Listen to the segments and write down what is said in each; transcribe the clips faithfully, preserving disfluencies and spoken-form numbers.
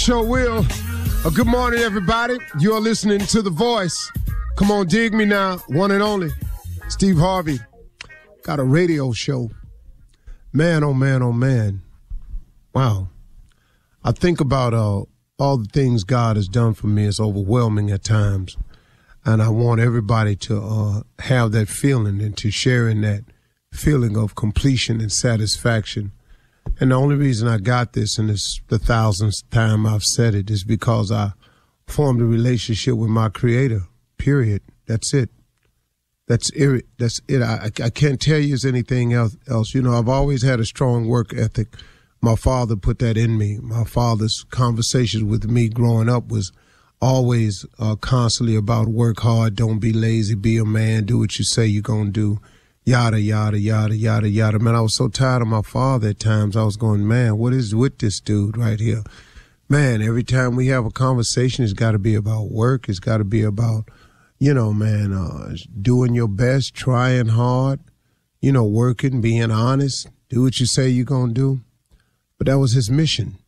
sure will. Uh, good morning, everybody. You're listening to The Voice. Come on, dig me now. One and only. Steve Harvey. Got a radio show. Man, oh, man, oh, man. Wow. I think about uh, all the things God has done for me. It's overwhelming at times. And I want everybody to uh, have that feeling and to share in that feeling of completion and satisfaction. And the only reason I got this, and it's the thousandth time I've said it, is because I formed a relationship with my Creator, period. That's it. That's it. That's it. I, I can't tell you anything else, else. You know, I've always had a strong work ethic. My father put that in me. My father's conversations with me growing up was always uh, constantly about work hard, don't be lazy, be a man, do what you say you're going to do. Yada, yada, yada, yada, yada. Man, I was so tired of my father at times. I was going, man, what is with this dude right here? Man, every time we have a conversation, it's got to be about work. It's got to be about, you know, man, uh, doing your best, trying hard, you know, working, being honest, do what you say you're going to do. But that was his mission.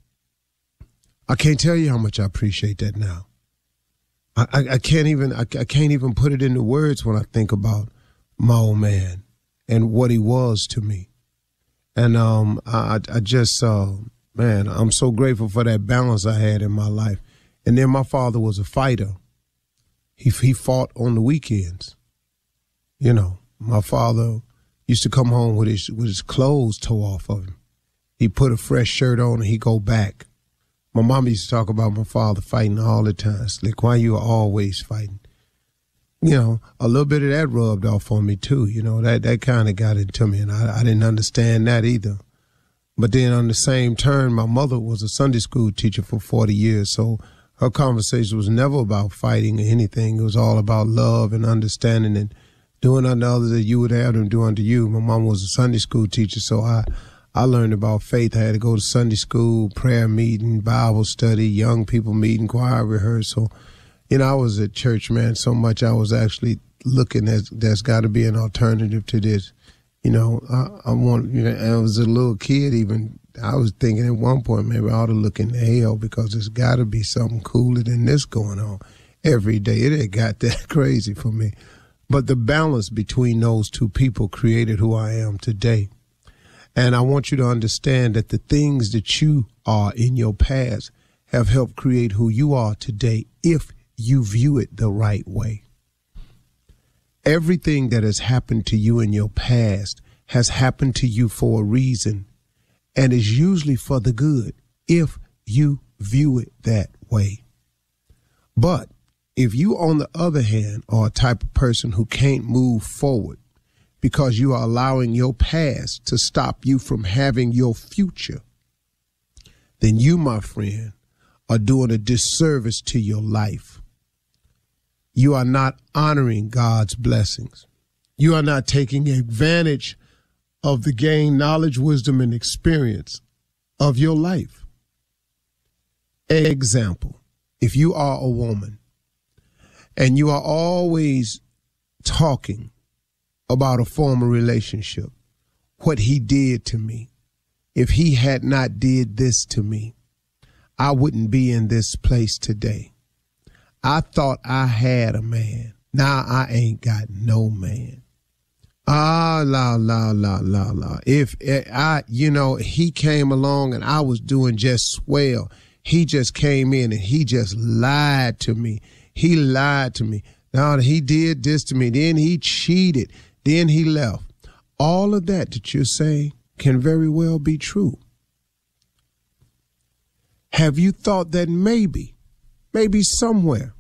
I can't tell you how much I appreciate that now. I, I, I can't even, I, I can't even put it into words when I think about my old man and what he was to me. And um, I, I just, uh, man, I'm so grateful for that balance I had in my life. And then my father was a fighter. He he fought on the weekends. You know, my father used to come home with his with his clothes tore off of him. He put a fresh shirt on and he'd go back. My mom used to talk about my father fighting all the time. Slick, why you are always fighting? You know, a little bit of that rubbed off on me too. You know, that, that kind of got into me, and I, I didn't understand that either. But then on the same turn, my mother was a Sunday school teacher for forty years, so her conversation was never about fighting or anything. It was all about love and understanding and doing unto others that you would have them do unto you. My mom was a Sunday school teacher, so I, I learned about faith. I had to go to Sunday school, prayer meeting, Bible study, young people meeting, choir rehearsal. You know, I was at church, man, so much I was actually looking at there's got to be an alternative to this. You know, I, I want, you know, I was a little kid even, I was thinking at one point maybe I ought to look into hell because there's got to be something cooler than this going on every day. It had got that crazy for me. But the balance between those two people created who I am today. And I want you to understand that the things that you are in your past have helped create who you are today if you view it the right way. Everything that has happened to you in your past has happened to you for a reason and is usually for the good if you view it that way. But if you, on the other hand, are a type of person who can't move forward because you are allowing your past to stop you from having your future, then you, my friend, are doing a disservice to your life. You are not honoring God's blessings. You are not taking advantage of the gain, knowledge, wisdom, and experience of your life. Example, if you are a woman and you are always talking about a former relationship, what he did to me, if he had not did this to me, I wouldn't be in this place today. I thought I had a man. Now I ain't got no man. Ah, la, la, la, la, la. If I, you know, he came along and I was doing just swell. He just came in and he just lied to me. He lied to me. Now he did this to me. Then he cheated. Then he left. All of that that you're saying can very well be true. Have you thought that maybe, maybe somewhere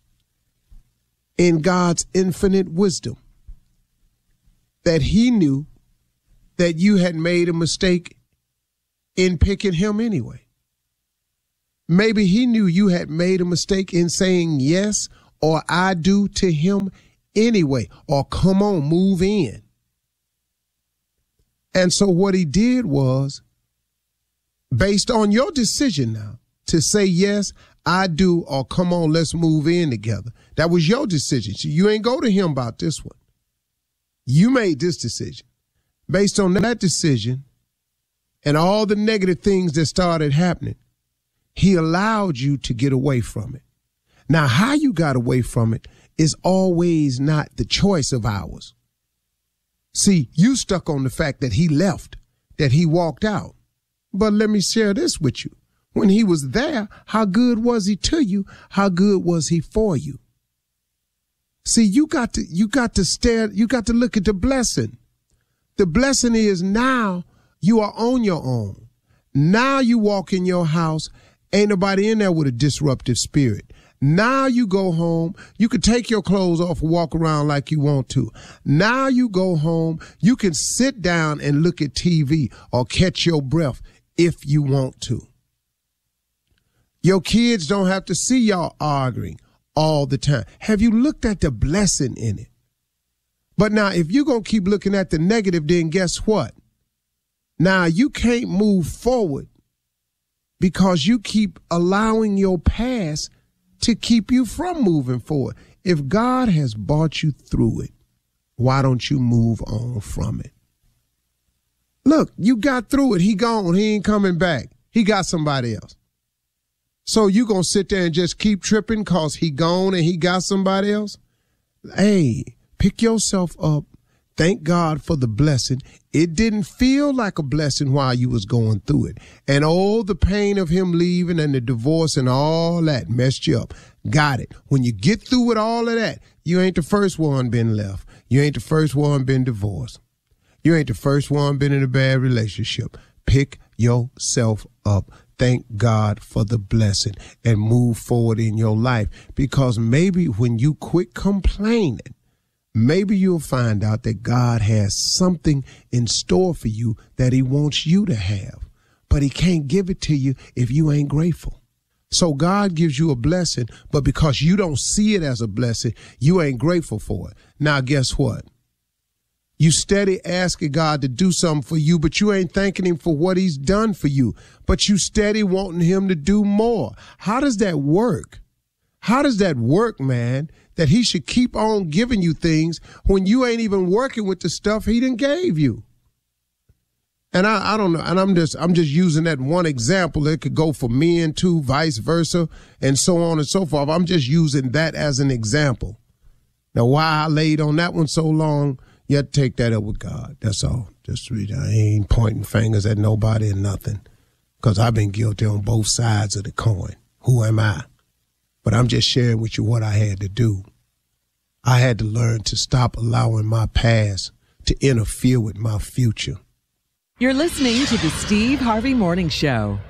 in God's infinite wisdom that he knew that you had made a mistake in picking him anyway? Maybe he knew you had made a mistake in saying yes or I do to him anyway, or come on, move in. And so what he did was, based on your decision now to say yes, I do, or come on, let's move in together. That was your decision. So you ain't go to him about this one. You made this decision. Based on that decision and all the negative things that started happening, He allowed you to get away from it. Now, how you got away from it is always not the choice of ours. See, you stuck on the fact that he left, that he walked out. But let me share this with you. When he was there, how good was he to you? How good was he for you? See, you got to, you got to stare, you got to look at the blessing. The blessing is now you are on your own. Now you walk in your house, ain't nobody in there with a disruptive spirit. Now you go home, you can take your clothes off and walk around like you want to. Now you go home, you can sit down and look at T V or catch your breath if you want to. Your kids don't have to see y'all arguing all the time. Have you looked at the blessing in it? But now, if you're going to keep looking at the negative, then guess what? Now, you can't move forward because you keep allowing your past to keep you from moving forward. If God has brought you through it, why don't you move on from it? Look, you got through it. He gone. He ain't coming back. He got somebody else. So you going to sit there and just keep tripping because he gone and he got somebody else? Hey, pick yourself up. Thank God for the blessing. It didn't feel like a blessing while you was going through it. And all the pain of him leaving and the divorce and all that messed you up. Got it. When you get through with all of that, you ain't the first one been left. You ain't the first one been divorced. You ain't the first one been in a bad relationship. Pick yourself up. Thank God for the blessing and move forward in your life, because maybe when you quit complaining, maybe you'll find out that God has something in store for you that he wants you to have, but he can't give it to you if you ain't grateful. So God gives you a blessing, but because you don't see it as a blessing, you ain't grateful for it. Now, guess what? You steady asking God to do something for you, but you ain't thanking him for what he's done for you. But you steady wanting him to do more. How does that work? How does that work, man? That he should keep on giving you things when you ain't even working with the stuff he done gave you. And I, I don't know. And I'm just, I'm just using that one example. It could go for men too, vice versa, and so on and so forth. I'm just using that as an example. Now, why I laid on that one so long, you have to take that up with God. That's all. Just read. I ain't pointing fingers at nobody and nothing, because I've been guilty on both sides of the coin. Who am I? But I'm just sharing with you what I had to do. I had to learn to stop allowing my past to interfere with my future. You're listening to the Steve Harvey Morning Show.